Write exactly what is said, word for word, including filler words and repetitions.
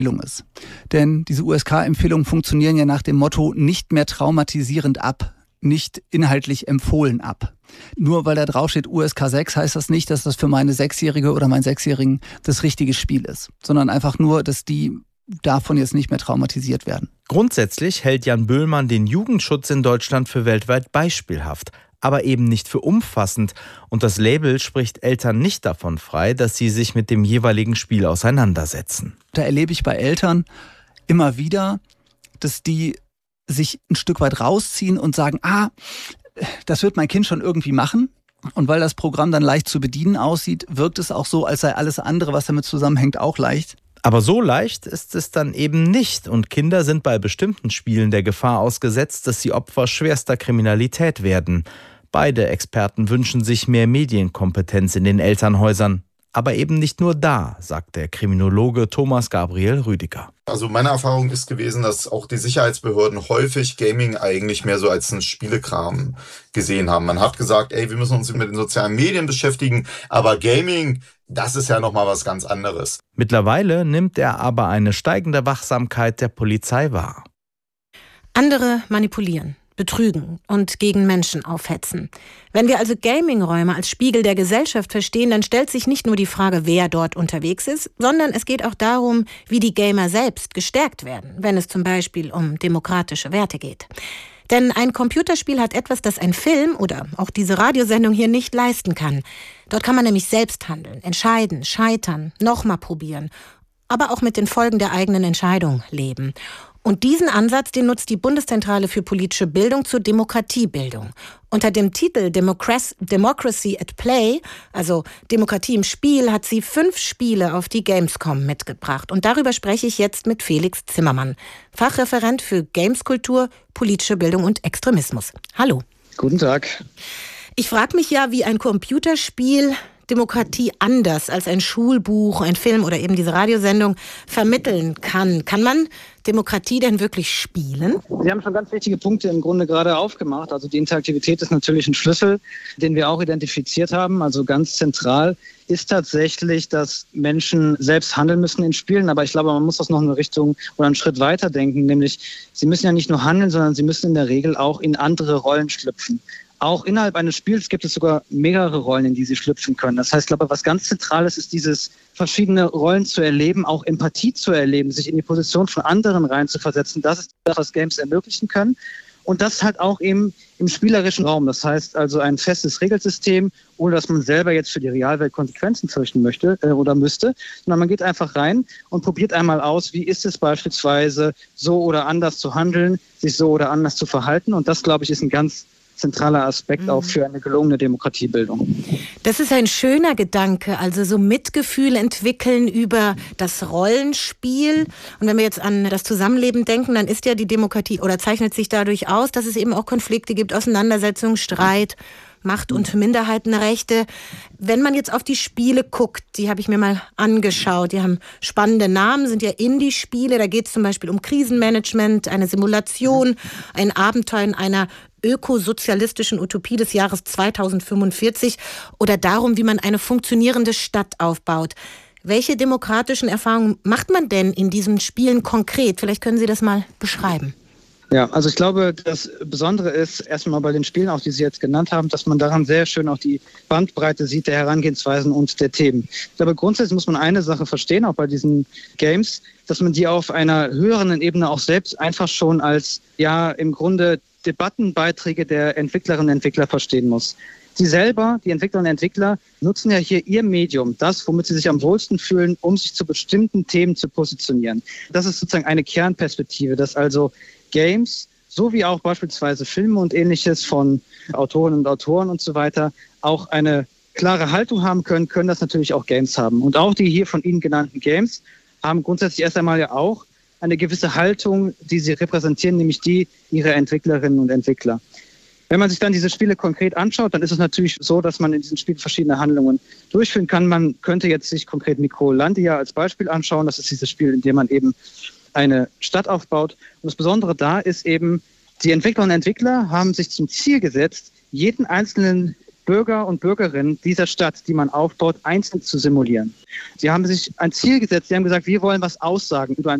ist. Denn diese U S K-Empfehlungen funktionieren ja nach dem Motto nicht mehr traumatisierend ab, nicht inhaltlich empfohlen ab. Nur weil da draufsteht U S K sechs, heißt das nicht, dass das für meine Sechsjährige oder meinen Sechsjährigen das richtige Spiel ist, sondern einfach nur, dass die davon jetzt nicht mehr traumatisiert werden. Grundsätzlich hält Jan Böhlmann den Jugendschutz in Deutschland für weltweit beispielhaft, aber eben nicht für umfassend. Und das Label spricht Eltern nicht davon frei, dass sie sich mit dem jeweiligen Spiel auseinandersetzen. Da erlebe ich bei Eltern immer wieder, dass die sich ein Stück weit rausziehen und sagen, ah, das wird mein Kind schon irgendwie machen. Und weil das Programm dann leicht zu bedienen aussieht, wirkt es auch so, als sei alles andere, was damit zusammenhängt, auch leicht. Aber so leicht ist es dann eben nicht. Und Kinder sind bei bestimmten Spielen der Gefahr ausgesetzt, dass sie Opfer schwerster Kriminalität werden. Beide Experten wünschen sich mehr Medienkompetenz in den Elternhäusern. Aber eben nicht nur da, sagt der Kriminologe Thomas Gabriel Rüdiger. Also meine Erfahrung ist gewesen, dass auch die Sicherheitsbehörden häufig Gaming eigentlich mehr so als einen Spielekram gesehen haben. Man hat gesagt, ey, wir müssen uns mit den sozialen Medien beschäftigen, aber Gaming, das ist ja nochmal was ganz anderes. Mittlerweile nimmt er aber eine steigende Wachsamkeit der Polizei wahr. Andere manipulieren, betrügen und gegen Menschen aufhetzen. Wenn wir also Gaming-Räume als Spiegel der Gesellschaft verstehen, dann stellt sich nicht nur die Frage, wer dort unterwegs ist, sondern es geht auch darum, wie die Gamer selbst gestärkt werden, wenn es zum Beispiel um demokratische Werte geht. Denn ein Computerspiel hat etwas, das ein Film oder auch diese Radiosendung hier nicht leisten kann. Dort kann man nämlich selbst handeln, entscheiden, scheitern, nochmal probieren, aber auch mit den Folgen der eigenen Entscheidung leben. Und diesen Ansatz, den nutzt die Bundeszentrale für politische Bildung zur Demokratiebildung. Unter dem Titel Democracy at Play, also Demokratie im Spiel, hat sie fünf Spiele auf die Gamescom mitgebracht. Und darüber spreche ich jetzt mit Felix Zimmermann, Fachreferent für Gameskultur, politische Bildung und Extremismus. Hallo. Guten Tag. Ich frage mich ja, wie ein Computerspiel Demokratie anders als ein Schulbuch, ein Film oder eben diese Radiosendung vermitteln kann. Kann man Demokratie denn wirklich spielen? Sie haben schon ganz wichtige Punkte im Grunde gerade aufgemacht. Also die Interaktivität ist natürlich ein Schlüssel, den wir auch identifiziert haben. Also ganz zentral ist tatsächlich, dass Menschen selbst handeln müssen in Spielen. Aber ich glaube, man muss das noch eine Richtung oder einen Schritt weiter denken. Nämlich, sie müssen ja nicht nur handeln, sondern sie müssen in der Regel auch in andere Rollen schlüpfen. Auch innerhalb eines Spiels gibt es sogar mehrere Rollen, in die sie schlüpfen können. Das heißt, ich glaube, was ganz Zentrales ist, dieses verschiedene Rollen zu erleben, auch Empathie zu erleben, sich in die Position von anderen reinzuversetzen. Das ist das, was Games ermöglichen können. Und das halt auch eben im spielerischen Raum. Das heißt also ein festes Regelsystem, ohne dass man selber jetzt für die Realwelt Konsequenzen fürchten möchte äh, oder müsste, sondern man geht einfach rein und probiert einmal aus, wie ist es beispielsweise, so oder anders zu handeln, sich so oder anders zu verhalten. Und das, glaube ich, ist ein ganz zentraler Aspekt auch für eine gelungene Demokratiebildung. Das ist ein schöner Gedanke, also so Mitgefühl entwickeln über das Rollenspiel. Und wenn wir jetzt an das Zusammenleben denken, dann ist ja die Demokratie oder zeichnet sich dadurch aus, dass es eben auch Konflikte gibt, Auseinandersetzungen, Streit, Macht- und Minderheitenrechte. Wenn man jetzt auf die Spiele guckt, die habe ich mir mal angeschaut, die haben spannende Namen, sind ja Indie-Spiele, da geht es zum Beispiel um Krisenmanagement, eine Simulation, ein Abenteuer in einer ökosozialistischen Utopie des Jahres zweitausendfünfundvierzig oder darum, wie man eine funktionierende Stadt aufbaut. Welche demokratischen Erfahrungen macht man denn in diesen Spielen konkret? Vielleicht können Sie das mal beschreiben. Ja, also ich glaube, das Besondere ist erstmal bei den Spielen, auch die Sie jetzt genannt haben, dass man daran sehr schön auch die Bandbreite sieht der Herangehensweisen und der Themen. Ich glaube, grundsätzlich muss man eine Sache verstehen, auch bei diesen Games, dass man die auf einer höheren Ebene auch selbst einfach schon als, ja, im Grunde Debattenbeiträge der Entwicklerinnen und Entwickler verstehen muss. Sie selber, die Entwicklerinnen und Entwickler, nutzen ja hier ihr Medium, das, womit sie sich am wohlsten fühlen, um sich zu bestimmten Themen zu positionieren. Das ist sozusagen eine Kernperspektive, dass also Games, so wie auch beispielsweise Filme und Ähnliches von Autorinnen und Autoren und so weiter, auch eine klare Haltung haben können, können das natürlich auch Games haben. Und auch die hier von Ihnen genannten Games haben grundsätzlich erst einmal ja auch eine gewisse Haltung, die sie repräsentieren, nämlich die ihrer Entwicklerinnen und Entwickler. Wenn man sich dann diese Spiele konkret anschaut, dann ist es natürlich so, dass man in diesen Spielen verschiedene Handlungen durchführen kann. Man könnte jetzt sich konkret Mikrolandia als Beispiel anschauen. Das ist dieses Spiel, in dem man eben eine Stadt aufbaut. Und das Besondere da ist eben, die Entwicklerinnen und Entwickler haben sich zum Ziel gesetzt, jeden einzelnen Bürger und Bürgerinnen dieser Stadt, die man aufbaut, einzeln zu simulieren. Sie haben sich ein Ziel gesetzt, sie haben gesagt, wir wollen was aussagen über ein